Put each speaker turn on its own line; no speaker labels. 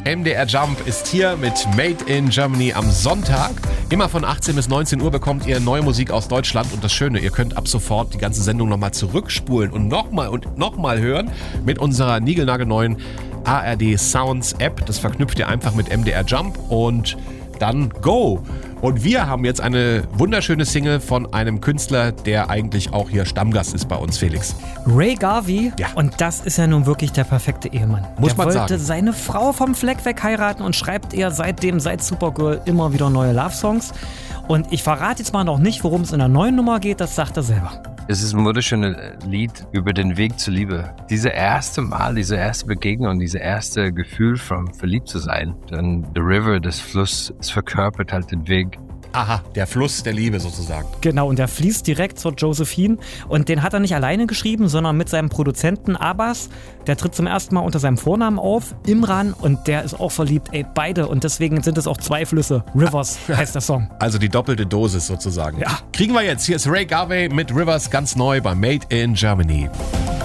MDR Jump ist hier mit Made in Germany am Sonntag. Immer von 18 bis 19 Uhr bekommt ihr neue Musik aus Deutschland. Und das Schöne, ihr könnt ab sofort die ganze Sendung nochmal zurückspulen und nochmal hören mit unserer niegelnagelneuen ARD Sounds App. Das verknüpft ihr einfach mit MDR Jump und dann go! Und wir haben jetzt eine wunderschöne Single von einem Künstler, der eigentlich auch hier Stammgast ist bei uns, Felix.
Ray Garvey.
Ja.
Und das ist ja nun wirklich der perfekte Ehemann.
Muss man sagen.
Der wollte seine Frau vom Fleck weg heiraten und schreibt ihr seit Supergirl immer wieder neue Love-Songs. Und ich verrate jetzt mal noch nicht, worum es in der neuen Nummer geht, das sagt er selber.
Es ist ein wunderschönes Lied über den Weg zur Liebe. Diese erste Begegnung, dieses erste Gefühl von verliebt zu sein. Dann the river, das Fluss, es verkörpert halt den Weg.
Aha, der Fluss der Liebe sozusagen.
Genau, und der fließt direkt zur Josephine. Und den hat er nicht alleine geschrieben, sondern mit seinem Produzenten Abbas. Der tritt zum ersten Mal unter seinem Vornamen auf, Imran. Und der ist auch verliebt, beide. Und deswegen sind es auch zwei Flüsse. Rivers heißt der Song.
Also die doppelte Dosis sozusagen.
Ja.
Kriegen wir jetzt. Hier ist Ray Garvey mit Rivers ganz neu bei Made in Germany.